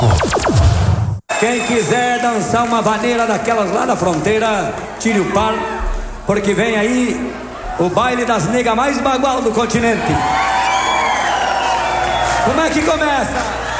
Quem quiser dançar uma vaneira daquelas lá da fronteira, tire o par, porque vem aí o baile das negas mais bagual do continente. Como é que começa?